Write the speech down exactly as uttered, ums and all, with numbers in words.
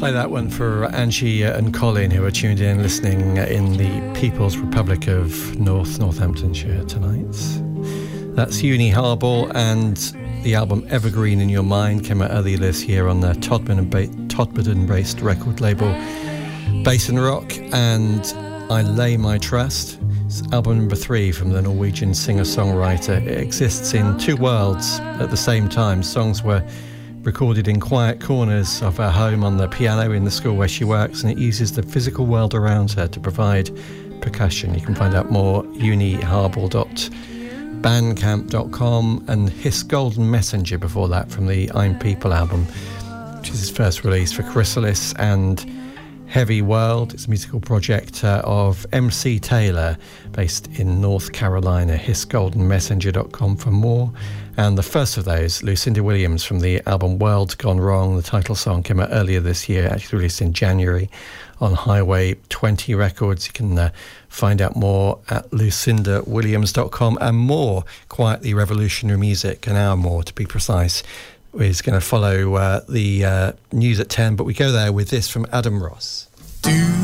Play that one for Angie and Colin, who are tuned in listening in the People's Republic of North Northamptonshire tonight. That's Uni Harbor, and the album Evergreen in Your Mind came out earlier this year on the Todman and ba- Todmorden-based record label Basin Rock, and I Lay My Trust. It's album number three from the Norwegian singer-songwriter. It exists in two worlds at the same time. Songs were recorded in quiet corners of her home on the piano in the school where she works, and it uses the physical world around her to provide percussion. You can find out more uniharbor dot bandcamp dot com, and His Golden Messenger before that from the I'm People album, which is his first release for Chrysalis, and Heavy World. It's a musical project uh, of M C Taylor based in North Carolina. his golden messenger dot com for more. And the first of those, Lucinda Williams from the album World's Gone Wrong. The title song came out earlier this year, actually released in January on Highway twenty Records. You can uh, find out more at lucinda williams dot com, and more quietly revolutionary music, an hour more to be precise, is going to follow uh, the uh, news at ten, but we go there with this from Adam Ross. Do